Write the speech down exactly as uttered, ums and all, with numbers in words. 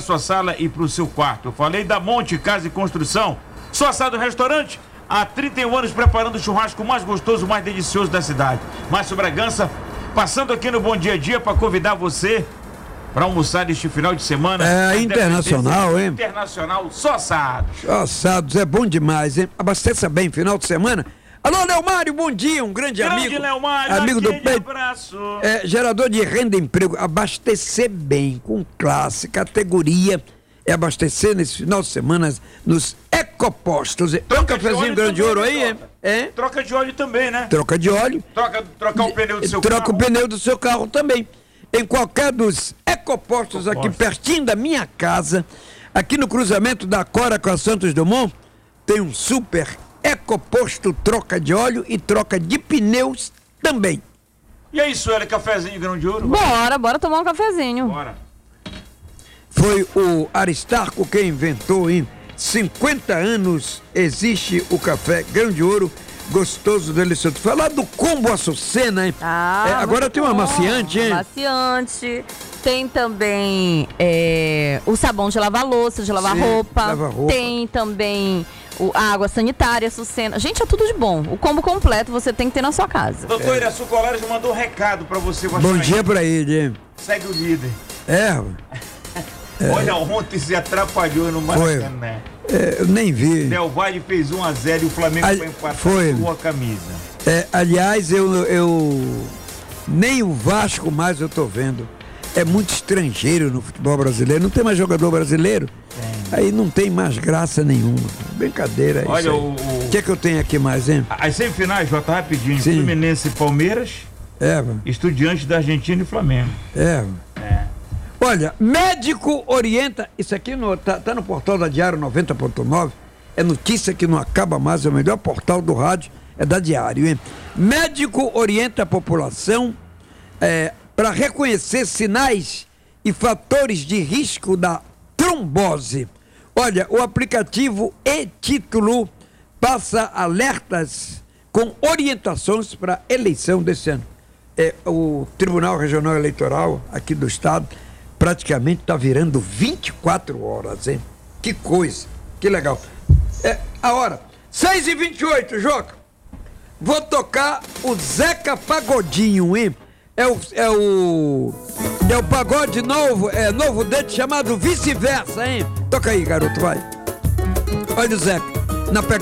sua sala e para o seu quarto. Eu falei da Monte Casa e Construção. Só assado restaurante, há trinta e um anos preparando o churrasco mais gostoso, mais delicioso da cidade. Márcio Bragança, passando aqui no Bom Dia a Dia para convidar você para almoçar neste final de semana. É internacional, hein? Internacional, só assados. Só assados, é bom demais, hein? Abasteça bem, final de semana. Alô, Leomário, bom dia, um grande, grande amigo. Leomário, amigo do peito. Abraço. É, gerador de renda e emprego, abastecer bem, com classe, categoria, é abastecer nesse final de semana nos ecopostos. Tem um cafezinho grande ouro aí, é? é? Troca de óleo também, né? Troca de óleo. Troca, trocar o pneu do seu troca carro. Troca o pneu do seu carro também. Em qualquer dos ecopostos Ecoposto. aqui pertinho da minha casa, aqui no cruzamento da Cora com a Santos Dumont, tem um super ecoposto troca de óleo e troca de pneus também. E é isso, Sueli, cafezinho grão de ouro? Bora, bora tomar um cafezinho. Bora. Foi o Aristarco quem inventou, em cinquenta anos existe o café grão de ouro, gostoso, delicioso. Falar do combo açucena, hein? Ah, é, agora tem uma bom. amaciante, hein? Amaciante. Tem também é, o sabão de lavar louça, de lavar Sim, roupa. lava roupa. Tem também o, a água sanitária, açucena. Gente, é tudo de bom. O combo completo você tem que ter na sua casa. Doutor é. Iraçu Colares mandou um recado pra você. Bom dia pra ele, hein? Segue o líder. É, É. Olha, ontem se atrapalhou no Maracanã. É, eu nem vi. Del Valle fez um a zero e o Flamengo A, foi empatar foi. com a camisa. É, aliás, eu, eu nem o Vasco mais eu tô vendo. É muito estrangeiro no futebol brasileiro. Não tem mais jogador brasileiro. Tem. Aí não tem mais graça nenhuma. Brincadeira. Olha, isso o. O que é que eu tenho aqui mais, hein? As semifinais, Jota, rapidinho. Sim. Fluminense e Palmeiras. É, Estudiantes da Argentina e Flamengo. é. É. Olha, médico orienta. Isso aqui no, tá, tá no portal da Diário noventa ponto nove. É notícia que não acaba mais. É o melhor portal do rádio. É da Diário, hein? Médico orienta a população é, para reconhecer sinais e fatores de risco da trombose. Olha, o aplicativo e-Título passa alertas com orientações para a eleição desse ano. É, o Tribunal Regional Eleitoral aqui do estado praticamente está virando vinte e quatro horas, hein? Que coisa, que legal. É, a hora, seis e vinte e oito, Joca. Vou tocar o Zeca Pagodinho, hein? É o, é o, é o pagode novo, é novo dele chamado Vice-Versa, hein? Toca aí, garoto, vai. Olha o Zeca, na pegada.